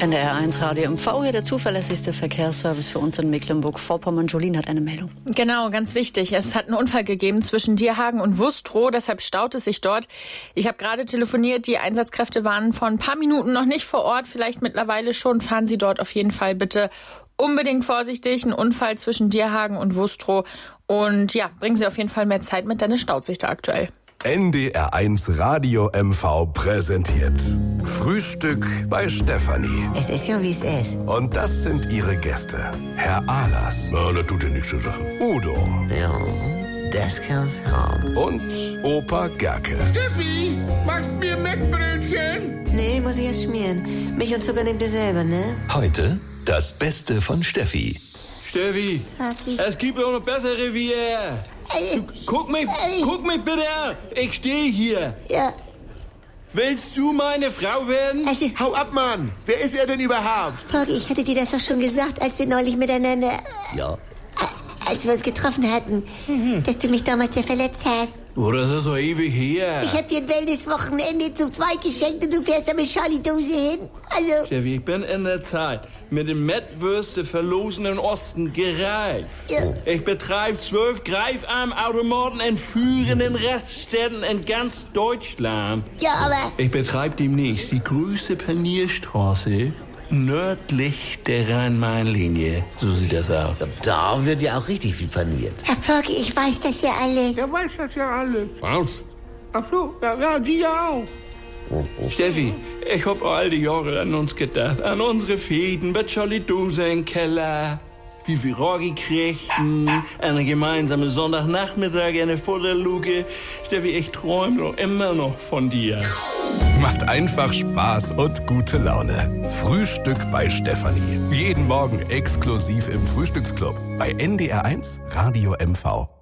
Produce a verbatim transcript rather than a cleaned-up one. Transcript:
N D R eins Radio M V, hier der zuverlässigste Verkehrsservice für uns in Mecklenburg-Vorpommern. Jolien hat eine Meldung. Genau, ganz wichtig. Es hat einen Unfall gegeben zwischen Dierhagen und Wustrow, deshalb staut es sich dort. Ich habe gerade telefoniert, die Einsatzkräfte waren vor ein paar Minuten noch nicht vor Ort, vielleicht mittlerweile schon. Fahren Sie dort auf jeden Fall bitte unbedingt vorsichtig. Ein Unfall zwischen Dierhagen und Wustrow. Und ja, bringen Sie auf jeden Fall mehr Zeit mit, denn es staut sich da aktuell. N D R eins Radio M V präsentiert Frühstück bei Stefanie. Es ist ja, wie es ist. Und das sind ihre Gäste. Herr Ahlers. Na, das tut ja nichts zur Sache. Udo. Ja, das kann's haben. Und Opa Gerke. Steffi, machst mir Mettbrötchen? Nee, muss ich erst schmieren. Milch und Zucker nehmt ihr selber, ne? Heute das Beste von Steffi. Steffi, Papi. es gibt auch noch bessere wie er. Du, guck mich, guck mich bitte an. Ich stehe hier. Ja, Willst du meine Frau werden? also, Hau ab, Mann! Wer ist er denn überhaupt? Porgy, ich hatte dir das doch schon gesagt, als wir neulich miteinander, Ja. als wir uns getroffen hatten, dass du mich damals ja verletzt hast. Oh, das ist so ewig her. Ich hab dir ein Wellness-Wochenende zu zweit geschenkt und du fährst da mit Charlie-Dose hin. Also, Steffi, ich bin in der Zeit mit dem Mettwürste verlosenen Osten gereift. ja, Ich betreibe zwölf Greifarmautomaten in führenden Raststätten in ganz Deutschland. ja, aber, Ich betreibe demnächst die größte Panierstraße nördlich der Rhein-Main-Linie. So sieht das aus. Da wird ja auch richtig viel paniert. Herr Porgy, ich weiß das ja alles. Er weiß das ja alles. Was? Ach so, ja, ja, die ja auch. Steffi, ich hab all die Jahre an uns gedacht, an unsere Fäden, mit Charlie Dose im Keller, wie wir Roggi kriegten, eine gemeinsame Sonntagnachmittag, eine Futterluke. Steffi, ich träum doch immer noch von dir. Macht einfach Spaß und gute Laune. Frühstück bei Stefanie. Jeden Morgen exklusiv im Frühstücksclub bei N D R eins Radio M V.